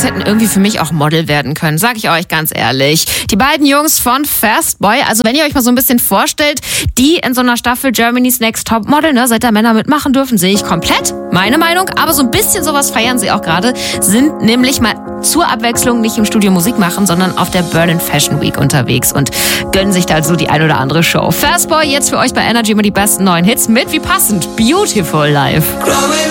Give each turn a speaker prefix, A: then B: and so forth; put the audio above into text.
A: Jungs hätten irgendwie für mich auch Model werden können, sag ich euch ganz ehrlich. Die beiden Jungs von Fastboy, also wenn ihr euch mal so ein bisschen vorstellt, die in so einer Staffel Germany's Next Topmodel, ne, seit da Männer mitmachen dürfen, sehe ich komplett, meine Meinung, aber so ein bisschen sowas feiern sie auch gerade, sind nämlich mal zur Abwechslung nicht im Studio Musik machen, sondern auf der Berlin Fashion Week unterwegs und gönnen sich da so die ein oder andere Show. Fastboy jetzt für euch bei Energy immer die besten neuen Hits mit, wie passend, Beautiful Life.